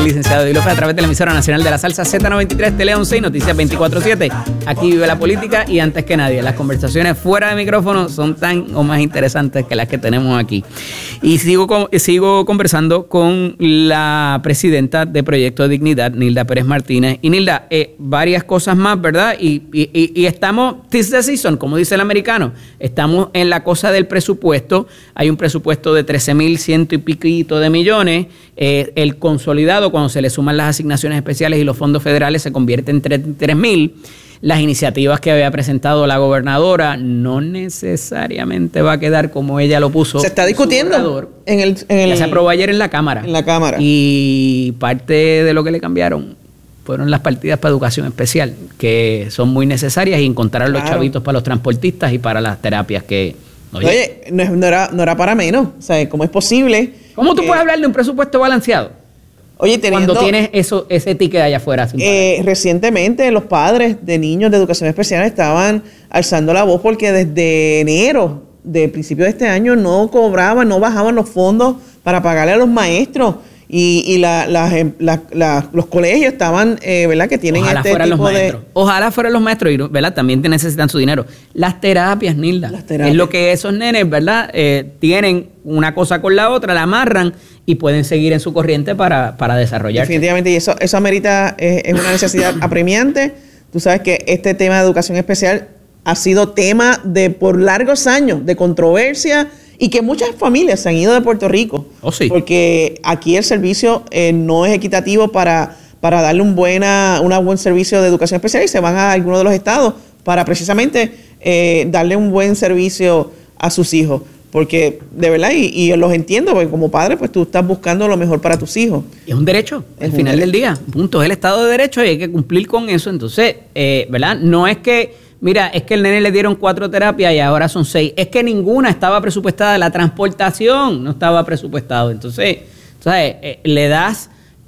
el licenciado Eddie López a través de la emisora nacional de la salsa Z93 Tele 11 y Noticias 24/7. Aquí vive la política y antes que nadie, las conversaciones fuera de micrófono son tan o más interesantes que las que tenemos aquí. Y sigo conversando con la presidenta de Proyecto Dignidad, Nilda Pérez Martínez. Y Nilda, varias cosas más, ¿verdad? Y estamos, this the season, como dice el americano, estamos en la cosa del presupuesto. Hay un presupuesto de 13.100 y piquito de millones. El consolidado, cuando se le suman las asignaciones especiales y los fondos federales, se convierte en 3.000. Las iniciativas que había presentado la gobernadora no necesariamente va a quedar como ella lo puso. Se está discutiendo ya se aprobó ayer en la Cámara. En la Cámara. Y parte de lo que le cambiaron fueron las partidas para educación especial, que son muy necesarias, y encontrar los chavitos para los transportistas y para las terapias que... Oye, no era para menos. O sea, ¿cómo es posible? ¿Cómo tú puedes hablar de un presupuesto balanceado? Oye, cuando tienes ese ticket allá afuera. Recientemente los padres de niños de educación especial estaban alzando la voz porque desde enero de principio de este año no bajaban los fondos para pagarle a los maestros. Y los colegios estaban, ¿verdad? Que tienen Ojalá fueran tipo los maestros. Ojalá fueran los maestros, ¿verdad? También necesitan su dinero. Las terapias, Nilda. Es lo que esos nenes, ¿verdad? Tienen una cosa con la otra, la amarran y pueden seguir en su corriente para desarrollarse. Definitivamente, y eso amerita, es una necesidad apremiante. Tú sabes que este tema de educación especial ha sido tema por largos años de controversia, y que muchas familias se han ido de Puerto Rico. Oh, sí. Porque aquí el servicio no es equitativo para darle un buen servicio de educación especial, y se van a algunos de los estados para precisamente darle un buen servicio a sus hijos. Porque de verdad, y los entiendo, porque como padre, pues tú estás buscando lo mejor para tus hijos. Es un derecho, al final del día. Punto. Es el Estado de Derecho y hay que cumplir con eso. Entonces, ¿verdad? No es que... Mira, es que el nene le dieron 4 terapias y ahora son 6. Es que ninguna estaba presupuestada. La transportación no estaba presupuestado. Entonces, ¿sabes? Le das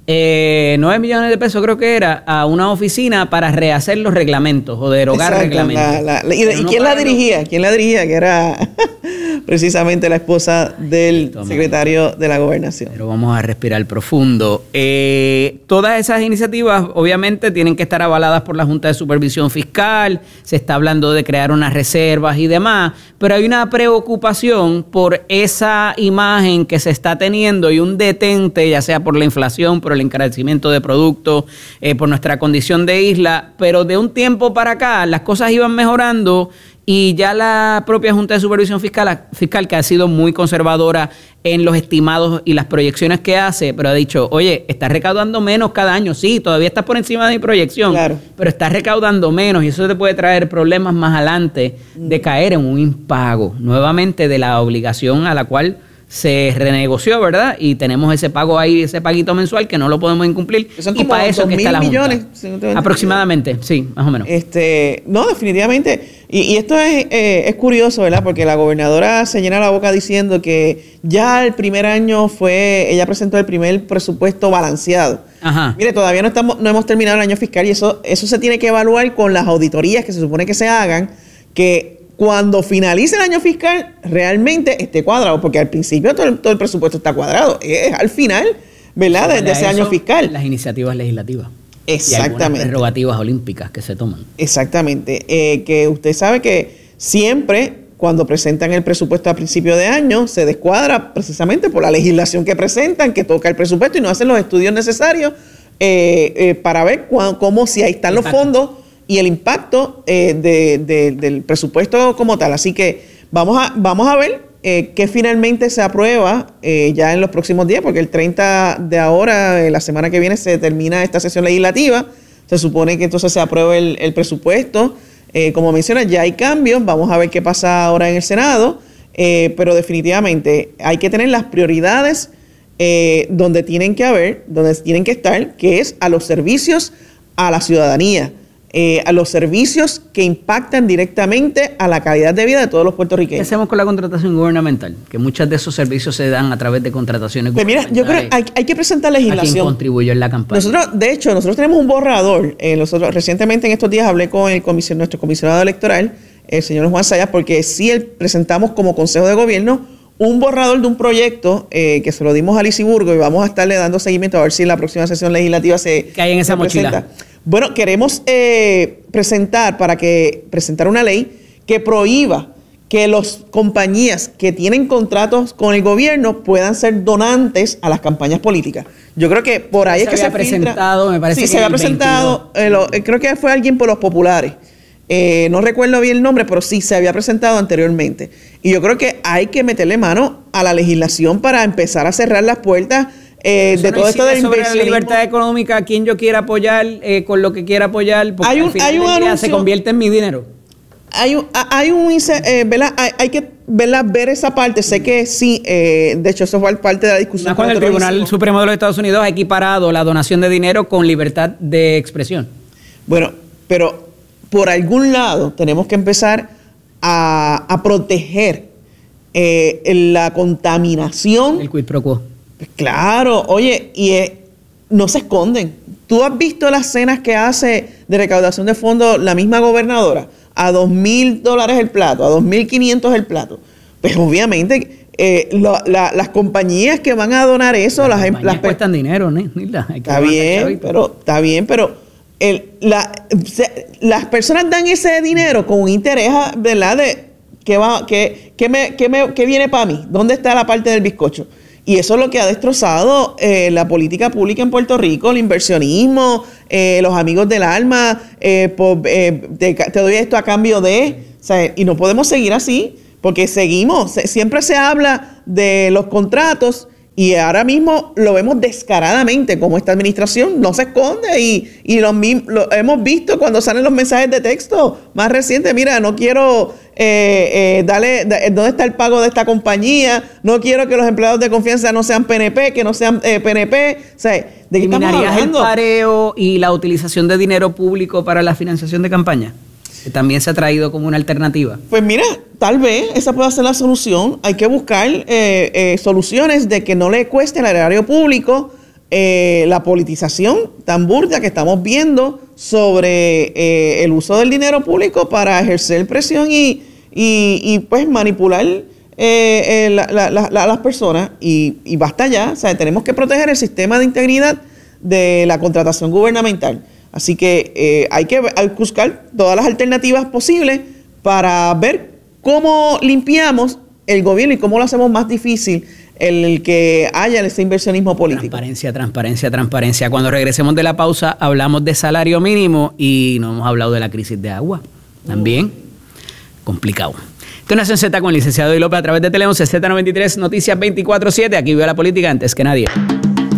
9 millones de pesos, creo que era, a una oficina para rehacer los reglamentos o derogar reglamentos. ¿Y quién la dirigía? ¿Quién la dirigía? Que era precisamente la esposa del secretario de la Gobernación. Pero vamos a respirar profundo. Todas esas iniciativas obviamente tienen que estar avaladas por la Junta de Supervisión Fiscal. Se está hablando de crear unas reservas y demás, pero hay una preocupación por esa imagen que se está teniendo y un detente, ya sea por la inflación, por el encarecimiento de productos, por nuestra condición de isla, pero de un tiempo para acá las cosas iban mejorando. Y ya la propia Junta de Supervisión Fiscal, que ha sido muy conservadora en los estimados y las proyecciones que hace, pero ha dicho, oye, estás recaudando menos cada año. Sí, todavía estás por encima de mi proyección, claro, pero estás recaudando menos y eso te puede traer problemas más adelante de caer en un impago nuevamente de la obligación a la cual se renegoció, ¿verdad? Y tenemos ese pago ahí, ese paguito mensual que no lo podemos incumplir. Son como para eso que está la Junta. Si no aproximadamente, sí, más o menos. No, definitivamente. Y esto es curioso, ¿verdad? Porque la gobernadora se llena la boca diciendo que ya el primer año ella presentó el primer presupuesto balanceado. Ajá. Mire, todavía no hemos terminado el año fiscal y eso se tiene que evaluar con las auditorías que se supone que se hagan, que cuando finalice el año fiscal realmente esté cuadrado, porque al principio todo el presupuesto está cuadrado, es al final, ¿verdad? De ese año fiscal. Las iniciativas legislativas. Exactamente. Y algunas prerrogativas olímpicas que se toman. Exactamente. Que usted sabe que siempre cuando presentan el presupuesto a principio de año se descuadra precisamente por la legislación que presentan, que toca el presupuesto y no hacen los estudios necesarios para ver cómo si ahí están los fondos y el impacto del presupuesto como tal. Así que vamos a ver qué finalmente se aprueba ya en los próximos días, porque el 30 de ahora, la semana que viene, se termina esta sesión legislativa. Se supone que entonces se apruebe el presupuesto. Como mencionas, ya hay cambios. Vamos a ver qué pasa ahora en el Senado. Pero definitivamente hay que tener las prioridades donde tienen que estar, que es a los servicios a la ciudadanía. A los servicios que impactan directamente a la calidad de vida de todos los puertorriqueños. ¿Qué hacemos con la contratación gubernamental? Que muchos de esos servicios se dan a través de contrataciones gubernamentales. Mira, yo creo que hay que presentar legislación. ¿A quién contribuyó en la campaña? Nosotros tenemos un borrador. Recientemente en estos días hablé con nuestro comisionado electoral, el señor Juan Sayas, porque sí presentamos como Consejo de Gobierno un borrador de un proyecto que se lo dimos a Lisiburgo y vamos a estarle dando seguimiento a ver si en la próxima sesión legislativa ¿qué hay en esa mochila? Presenta. Bueno, queremos presentar una ley que prohíba que las compañías que tienen contratos con el gobierno puedan ser donantes a las campañas políticas. Yo creo que por ahí es que se presentado, me parece. Sí, se había presentado, creo que fue alguien por los populares. No recuerdo bien el nombre, pero sí se había presentado anteriormente. Y yo creo que hay que meterle mano a la legislación para empezar a cerrar las puertas de todo esto del sobre la libertad económica, a quien yo quiera apoyar, con lo que quiera apoyar, porque al final del día se convierte en mi dinero. Hay que ver esa parte. Sé que sí, de hecho eso fue parte de la discusión. Cuando el Tribunal Supremo de los Estados Unidos ha equiparado la donación de dinero con libertad de expresión. Bueno, pero por algún lado tenemos que empezar a proteger la contaminación. El quid pro quo. Claro, oye, y no se esconden. ¿Tú has visto las cenas que hace de recaudación de fondos la misma gobernadora? A $2,000 el plato, a $2,500 el plato. Pues obviamente las compañías que van a donar eso, las cuestan dinero, ¿no? Está bien, pero las personas dan ese dinero con un interés, ¿verdad? De ¿qué viene para mí? ¿Dónde está la parte del bizcocho? Y eso es lo que ha destrozado la política pública en Puerto Rico, el inversionismo, los amigos del alma, te doy esto a cambio de... O sea, y no podemos seguir así, porque siempre se habla de los contratos y ahora mismo lo vemos descaradamente como esta administración no se esconde y lo hemos visto cuando salen los mensajes de texto más recientes. Mira, no quiero ¿dónde está el pago de esta compañía? No quiero que los empleados de confianza no sean PNP, que no sean PNP. O sea, ¿de qué estamos hablando? ¿El pareo y la utilización de dinero público para la financiación de campaña? Que también se ha traído como una alternativa. Pues mira, tal vez esa pueda ser la solución. Hay que buscar soluciones de que no le cueste al erario público la politización tan burda que estamos viendo sobre el uso del dinero público para ejercer presión y pues manipular las personas. Y basta ya. O sea, tenemos que proteger el sistema de integridad de la contratación gubernamental. Así que hay que buscar todas las alternativas posibles para ver cómo limpiamos el gobierno y cómo lo hacemos más difícil el que haya ese inversionismo político. Transparencia. Cuando regresemos de la pausa hablamos de salario mínimo y no hemos hablado de la crisis de agua. También complicado. Esto es Nación Z con el licenciado Eddie López a través de Tele 11 Z93 Noticias 24/7. Aquí veo la política antes que nadie.